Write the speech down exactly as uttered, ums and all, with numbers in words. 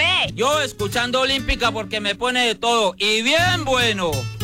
ve? Yo escuchando Olímpica porque me pone de todo y bien bueno.